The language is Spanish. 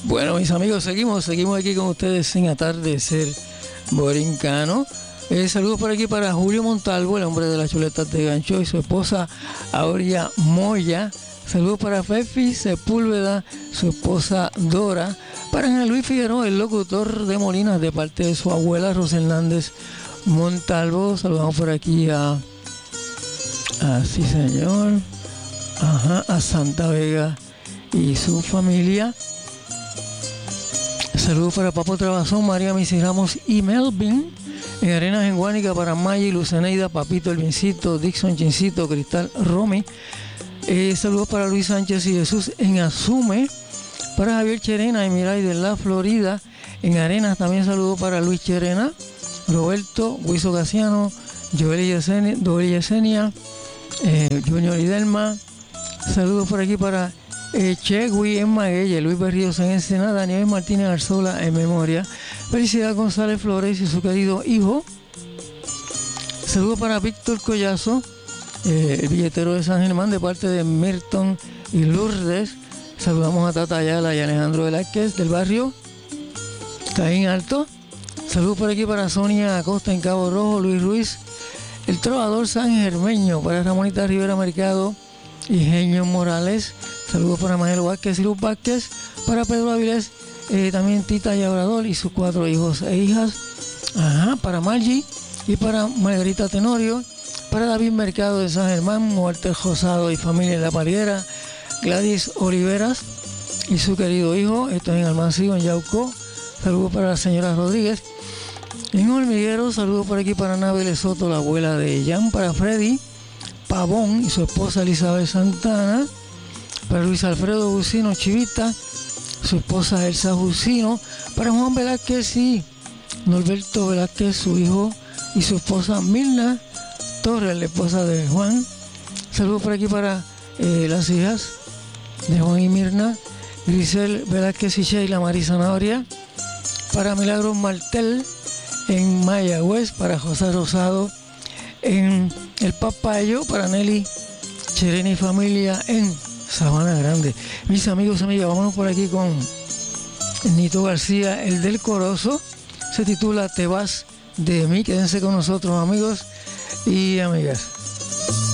Bueno, mis amigos, seguimos aquí con ustedes en Atardecer Borincano. Saludos por aquí para Julio Montalvo, el hombre de las chuletas de gancho, y su esposa Aurea Moya. Saludos para Fefi Sepúlveda, su esposa Dora. Para Ana Luis Figueroa, el locutor de Molinas, de parte de su abuela Rosa Hernández Montalvo. Saludamos por aquí a sí señor, a Santa Vega y su familia. Saludos para Papo Trabazón, María Missy Ramos y Melvin. En Arenas en Guánica para Maggie, Luceneida, Papito Elvincito, Dixon Chincito, Cristal Romy. Saludos para Luis Sánchez y Jesús en Asume. Para Javier Cherena y Miray de la Florida. En Arenas también saludos para Luis Cherena, Roberto, Huizo Casiano, Joel Yesenia, Junior Idelma. Saludos por aquí para Chegui en Maguelle, Luis Berríos en Ensenada, Nieves Martínez Arzola en memoria, Felicidad González Flores y su querido hijo. Saludos para Víctor Collazo, el billetero de San Germán, de parte de Milton y Lourdes. Saludamos a Tata Ayala y Alejandro Velázquez del barrio Caín Alto. Saludos por aquí para Sonia Acosta en Cabo Rojo, Luis Ruiz, el trovador San Germeño, para Ramonita Rivera Mercado y Genio Morales. Saludos para Manuel Vázquez y Luz Vázquez, para Pedro Avilés, también Tita Llabrador y sus 4 hijos e hijas. Para Margie y para Margarita Tenorio, para David Mercado de San Germán, Walter Josado y familia de La Parguera, Gladys Oliveras y su querido hijo. Esto es en Almanzío, en Yauco. Saludos para la señora Rodríguez. En Hormiguero, saludos por aquí para Anabel Soto, la abuela de Jan, para Freddy Pavón y su esposa Elizabeth Santana, para Luis Alfredo Bucino Chivita, su esposa Elsa Bucino, para Juan Velázquez y Norberto Velázquez, su hijo, y su esposa Milna Torres, la esposa de Juan. Saludos por aquí para las hijas de Juan y Mirna, Grisel Velázquez y Sheila Marisa Zanahoria, para Milagros Martel en Mayagüez, para José Rosado en El Papayo, para Nelly Cherena y familia en Sabana Grande. Mis amigos y amigas, vámonos por aquí con Nito García, el del Corozo. Se titula Te vas de mí. Quédense con nosotros, amigos y amigas.